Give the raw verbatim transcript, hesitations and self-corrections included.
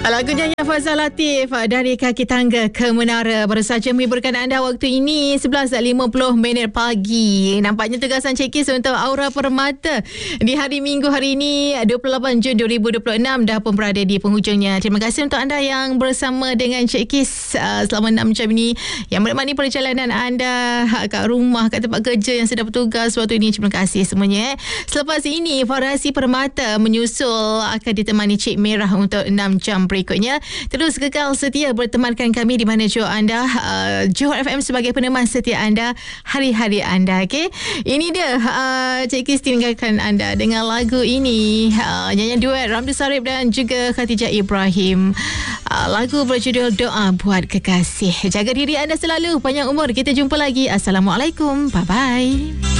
Lagu nyanyian Fazal Latif dari Kaki Tangga ke Menara baru saja menghiburkan anda waktu ini sebelas lima puluh minit pagi. Nampaknya tugasan Cik Kis untuk Aura Permata di hari Minggu hari ini dua puluh lapan Jun dua ribu dua puluh enam dah pun berada di penghujungnya. Terima kasih untuk anda yang bersama dengan Cik Kis uh, selama enam jam ini, yang menemani perjalanan anda kat rumah, kat tempat kerja yang sedang bertugas waktu ini. Terima kasih semuanya. Selepas ini Farasi Permata menyusul akan ditemani Cik Merah untuk enam jam berikutnya. Terus kekal setia bertemankan kami di mana jua anda. uh, Johor F M sebagai peneman setia anda hari-hari anda. Okay? Ini dia uh, Cik Kis tinggalkan anda dengan lagu ini, uh, nyanyian duet Ramli Sarip dan juga Khatijah Ibrahim. uh, Lagu berjudul Doa Buat Kekasih. Jaga diri anda selalu, panjang umur. Kita jumpa lagi. Assalamualaikum. Bye-bye.